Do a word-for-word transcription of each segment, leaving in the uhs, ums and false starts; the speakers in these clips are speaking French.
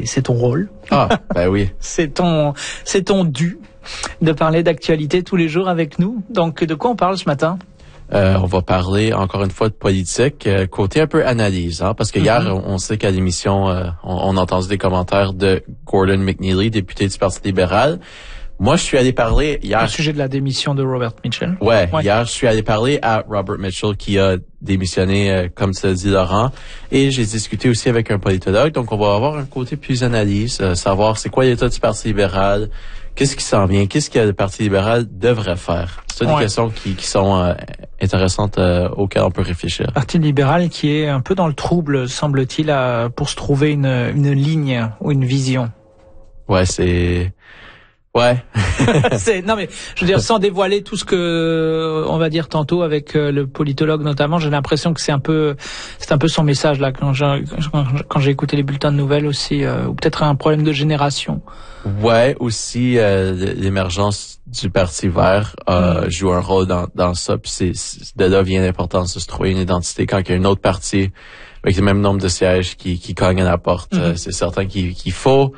c'est, c'est ton rôle. Ah, ben oui. c'est ton, c'est ton dû de parler d'actualité tous les jours avec nous. Donc, de quoi on parle ce matin? Euh, on va parler encore une fois de politique, euh, côté un peu analyse, hein, parce que mm-hmm. hier, on, on sait qu'à l'émission, euh, on, on a entendu des commentaires de Gordon McNeely, député du Parti libéral. Moi, je suis allé parler hier... Au sujet de la démission de Robert Mitchell. Ouais, ouais. Hier, je suis allé parler à Robert Mitchell qui a démissionné, euh, comme ça dit Laurent, et j'ai discuté aussi avec un politologue. Donc, on va avoir un côté plus analyse, euh, savoir c'est quoi l'état du Parti libéral, qu'est-ce qui s'en vient, qu'est-ce que le Parti libéral devrait faire. C'est ouais. des questions qui, qui sont euh, intéressantes euh, auxquelles on peut réfléchir. Parti libéral qui est un peu dans le trouble, semble-t-il, à, pour se trouver une, une ligne ou une vision. Ouais, c'est... Ouais. c'est, non mais, je veux dire, sans dévoiler tout ce que on va dire tantôt avec le politologue notamment, j'ai l'impression que c'est un peu, c'est un peu son message là quand j'ai, quand j'ai écouté les bulletins de nouvelles aussi, euh, ou peut-être un problème de génération. Ouais, aussi euh, l'émergence du Parti vert euh, mmh. joue un rôle dans, dans ça. Puis c'est, c'est de là vient l'importance de se trouver une identité quand il y a une autre parti avec le même nombre de sièges qui, qui cogne à la porte. Mmh. Euh, c'est certain qu'il, qu'il faut.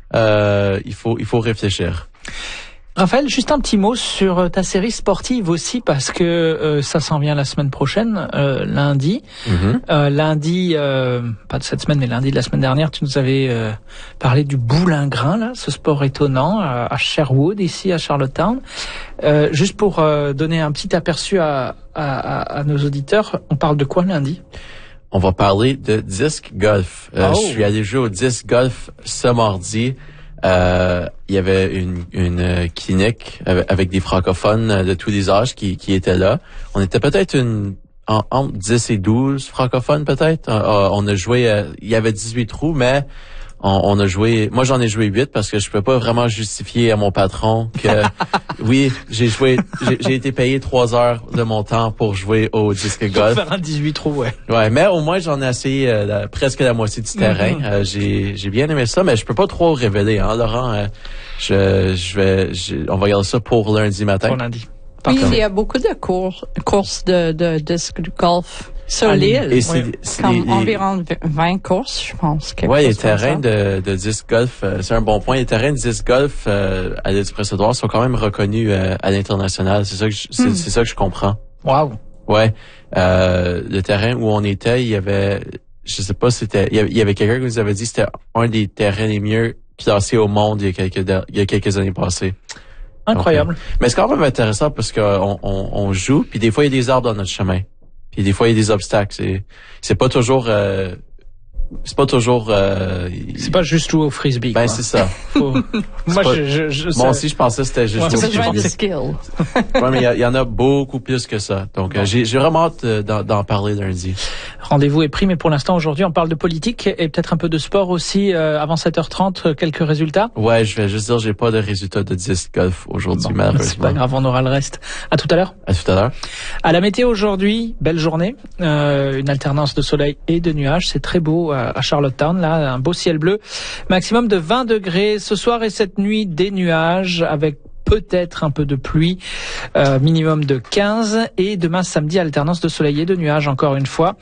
Euh, il faut, il faut réfléchir. Raphaël, juste un petit mot sur ta série sportive aussi, parce que euh, ça s'en vient la semaine prochaine, euh, lundi. Mm-hmm. Euh, lundi, euh, pas de cette semaine, mais lundi de la semaine dernière, tu nous avais euh, parlé du boulingrin, là, ce sport étonnant, euh, à Sherwood, ici à Charlottetown. Euh, juste pour euh, donner un petit aperçu à, à, à nos auditeurs, on parle de quoi lundi? On va parler de disc golf. Euh, oh. Je suis allé jouer au disc golf ce mardi. Euh, il y avait une, une clinique avec, avec des francophones de tous les âges qui, qui étaient là. On était peut-être une en, entre dix et douze francophones peut-être. Euh, on a joué, euh, il y avait dix-huit trous, mais on, on a joué. Moi, j'en ai joué huit parce que je peux pas vraiment justifier à mon patron que oui, j'ai joué. J'ai, j'ai été payé trois heures de mon temps pour jouer au disque golf. Pour faire un dix-huit trous, ouais. Ouais, mais au moins j'en ai essayé euh, la, presque la moitié du terrain. Mm-hmm. Euh, j'ai, j'ai bien aimé ça, mais je peux pas trop révéler, hein, Laurent. Euh, je, je vais, je, on va regarder ça pour lundi matin. Pour lundi. Oui, il y a beaucoup de cours, courses de, de disque golf. Sur l'île, et c'est, oui. c'est Comme les, environ vingt courses, je pense. Oui, les terrains de, de disc golf, euh, c'est un bon point. Les terrains de disc golf euh, à l'île du Prince-Édouard sont quand même reconnus euh, à l'international. C'est ça que je, c'est, mm. c'est ça que je comprends. Wow. Ouais. Euh, le terrain où on était, il y avait, je sais pas, c'était, il y avait, il y avait quelqu'un qui nous avait dit que c'était un des terrains les mieux classés au monde il y a quelques, il y a quelques années passées. Incroyable. Donc, euh, mais c'est quand même intéressant parce qu'on on, on joue, puis des fois il y a des arbres dans notre chemin. Puis des fois, il y a des obstacles. C'est, c'est pas toujours... Euh, c'est pas toujours... Euh, c'est pas juste jouer au frisbee. Ben, quoi. c'est ça. Faut... Moi, pas... je, je, je... Moi aussi, je pensais que c'était juste ouais, jouer au frisbee. Ouais, mais il y, y en a beaucoup plus que ça. Donc, bon. euh, j'ai, j'ai vraiment hâte d'en, d'en parler lundi. Rendez-vous est pris, mais pour l'instant, aujourd'hui, on parle de politique et peut-être un peu de sport aussi. Euh, avant sept heures trente, quelques résultats? Ouais, je vais juste dire, j'ai pas de résultats de disc golf aujourd'hui, bon, malheureusement. C'est pas grave, on aura le reste. À tout à l'heure. À tout à l'heure. À la météo aujourd'hui, belle journée. Euh, une alternance de soleil et de nuages. C'est très beau à, à Charlottetown, là, un beau ciel bleu. Maximum de vingt degrés. Ce soir et cette nuit, des nuages avec peut-être un peu de pluie, euh, minimum de quinze, et demain samedi alternance de soleil et de nuages encore une fois,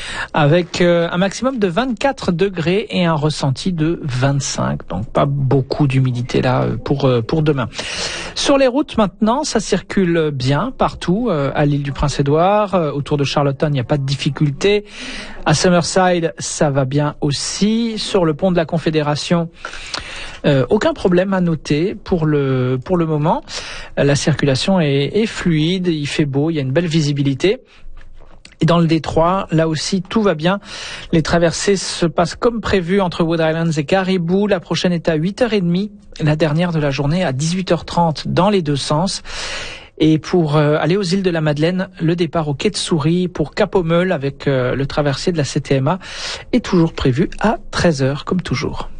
avec euh, un maximum de vingt-quatre degrés et un ressenti de vingt-cinq, donc pas beaucoup d'humidité là pour euh, pour demain. Sur les routes maintenant, ça circule bien partout, euh, à l'île du Prince-Édouard, euh, autour de Charlottetown, il n'y a pas de difficulté. À Summerside, ça va bien aussi. Sur le pont de la Confédération, Euh, aucun problème à noter pour le pour le moment. La circulation est, est fluide, il fait beau, il y a une belle visibilité. Et dans le détroit, là aussi, tout va bien. Les traversées se passent comme prévu entre Wood Islands et Caribou. La prochaine est à huit heures trente, la dernière de la journée à dix-huit heures trente dans les deux sens. Et pour euh, aller aux îles de la Madeleine, le départ au quai de Souris pour Cap-aux-Meules avec euh, le traversier de la C T M A est toujours prévu à treize heures, comme toujours.